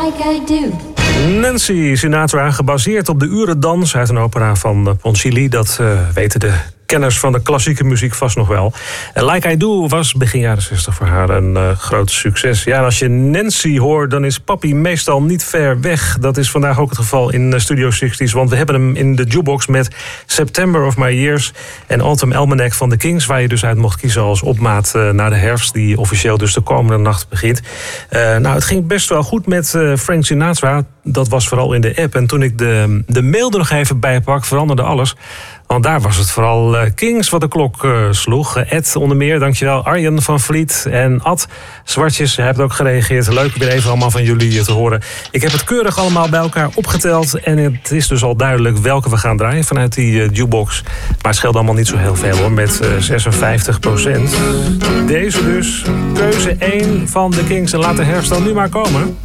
like I do. Nancy Sinatra, gebaseerd op de Urendans uit een opera van Ponchielli. Dat weten de kenners van de klassieke muziek vast nog wel. En Like I Do was begin jaren 60 voor haar een groot succes. Ja, en als je Nancy hoort, dan is Papi meestal niet ver weg. Dat is vandaag ook het geval in Studio 60's. Want we hebben hem in de jukebox met September of My Years en Autumn Almanac van The Kings, waar je dus uit mocht kiezen als opmaat naar de herfst, die officieel dus de komende nacht begint. Nou, het ging best wel goed met Frank Sinatra. Dat was vooral in de app. En toen ik de mail er nog even bij pak, veranderde alles. Want daar was het vooral Kings wat de klok sloeg. Ed onder meer, dankjewel. Arjen van Vliet en Ad Zwartjes, hij heeft ook gereageerd. Leuk weer even allemaal van jullie te horen. Ik heb het keurig allemaal bij elkaar opgeteld. En het is dus al duidelijk welke we gaan draaien vanuit die jukebox. Maar het scheelt allemaal niet zo heel veel hoor, met 56%. Deze dus, keuze 1 van de Kings. En laat de herfst dan nu maar komen.